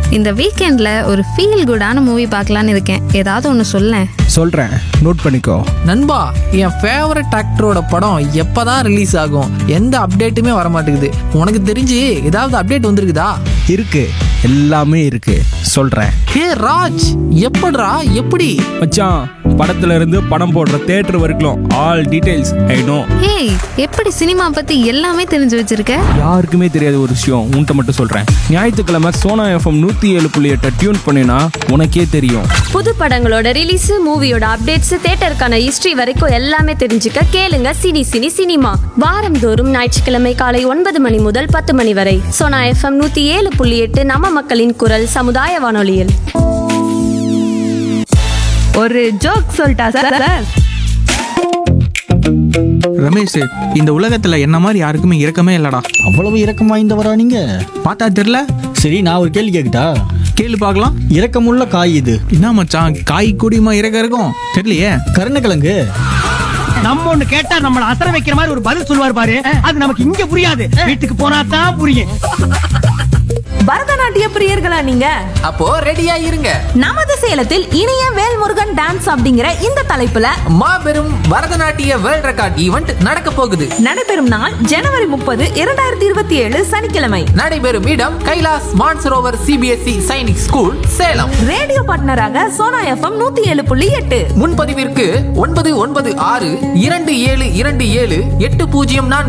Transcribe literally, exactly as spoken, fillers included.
இந்த வீக்கெண்ட்ல ஒரு ஃபீல் குடான மூவி பார்க்கலான்னு இருக்கேன். ஏதாவது ஒன்று சொல்லேன். சொல்றேன், நோட் பண்ணிக்கோ. நண்பா, என் ஃபேவரட் ஆக்டரோட படம் எப்பதான் ரிலீஸ் ஆகும்? எந்த அப்டேட்டுமே வர மாட்டேங்குது. உனக்கு தெரிஞ்சு ஏதாவது அப்டேட் வந்திருக்குதா? இருக்கு, எல்லாமே இருக்கு, சொல்றேன். ஹே ராஜ், எப்படிடா? எப்படி மச்சான், படத்துல இருந்து படம் போடுற தியேட்டர் வரைக்கும் ஆல் டீடைல்ஸ் ஐ நோ. ஏய், எப்படி சினிமா பத்தி எல்லாமே தெரிஞ்சு வச்சிருக்க? யாருக்குமே தெரியாத ஒரு விஷயம் உன்கிட்ட மட்டும் சொல்றேன். ஞாயிற்றுக்கிழமை சோனா எஃப்எம் நூத்தி ஏழு புள்ளி எட்டை டியூன் பண்ணினா உனக்கே தெரியும். புது படங்களோட ரிலீஸ், மூவியோட அப்டேட்ஸ், தியேட்டருக்கான ஹிஸ்டரி வரைக்கும் எல்லாமே தெரிஞ்சுக்க கேளுங்க சினி சினி சினிமா. வாரந்தோறும் ஞாயிற்றுக்கிழமை காலை ஒன்பது மணி முதல் பத்து மணி வரை சோனா எஃப்எம் நூத்தி ஏழு புள்ளி எட்டு நம்ம மக்களின் குரல் சமுதாய வானொலியில். ஒரு ஜோக் சொல்லிட்டா சார்? ரமேஷ், இந்த உலகத்துல என்ன மாதிரி யாருக்குமே இரக்கமே இல்லடா. அவ்வளவு இரக்கம் வாய்ந்தவரா நீங்க? பார்த்தா தெரியல. சரி, நான் ஒரு கேள்வி கேட்கட்டா? கேளு பார்க்கலாம். இரக்கமுள்ள காய் இது என்ன மச்சான், காய் கூடியமா இறக்க இருக்கும்? தெரியலையே. கருணக்கிழங்கு. நம்ம ஒண்ணு கேட்டா நம்மள அசர வைக்கிற மாதிரி ஒரு பதில் சொல்லுவார் பாரு, அது நமக்கு இங்க புரியாது, வீட்டுக்கு போனா தான் புரியும். பரதநாட்டிய பிரியர்களா நீங்க? அப்போ ரெடியா இருங்க. நமது சேலத்தில் இனிய வேல்முருகன் டான்ஸ் அப்படிங்கிற இந்த தலைப்புல மாபெரும் பரதநாட்டிய வேர்ல்ட் ரெக்கார்ட் ஈவெண்ட் நடக்க போகுது. நடைபெறும் நாள் ஜனவரி முப்பது இரண்டாயிரத்தி இருபத்தி ஏழு சனிக்கிழமை. நடைபெறும் இடம் Kailash Mansarovar CBSE Sainik school, Salem. Radio பார்ட்னராக சோனா எஃப்எம் நூத்தி ஏழு புள்ளி எட்டு. முன்பதிவிற்கு ஒன்பது ஒன்பது ஆறு இரண்டு ஏழு இரண்டு ஏழு எட்டு பூஜ்ஜியம் நான்கு